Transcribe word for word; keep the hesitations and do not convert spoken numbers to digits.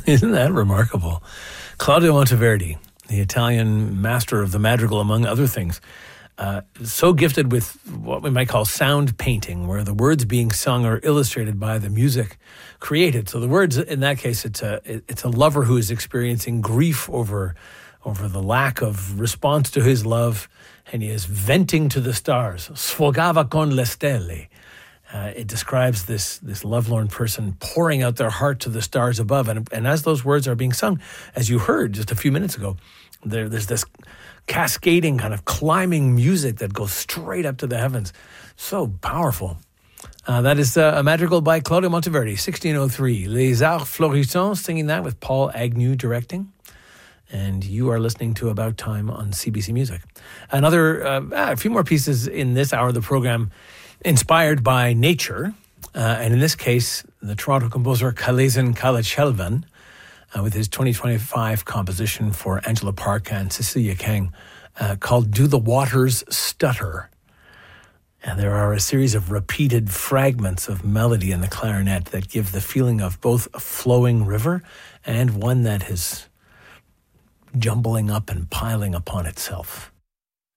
Isn't that remarkable? Claudio Monteverdi, the Italian master of the madrigal, among other things, uh, so gifted with what we might call sound painting, where the words being sung are illustrated by the music created. So the words, in that case, it's a it's a lover who is experiencing grief over over the lack of response to his love, and he is venting to the stars. Sfogava con le stelle. Uh, it describes this this lovelorn person pouring out their heart to the stars above. And, and as those words are being sung, as you heard just a few minutes ago, there, there's this cascading kind of climbing music that goes straight up to the heavens. So powerful. Uh, that is uh, a madrigal by Claudio Monteverdi, sixteen oh three. Les Arts Florissants, singing that with Paul Agnew directing. And you are listening to About Time on C B C Music. Another, uh, a few more pieces in this hour of the program inspired by nature. Uh, and in this case, the Toronto composer Kalezen Kalachelvan, uh, with his twenty twenty-five composition for Angela Park and Cecilia Kang, uh, called Do the Waters Stutter? And there are a series of repeated fragments of melody in the clarinet that give the feeling of both a flowing river and one that is jumbling up and piling upon itself.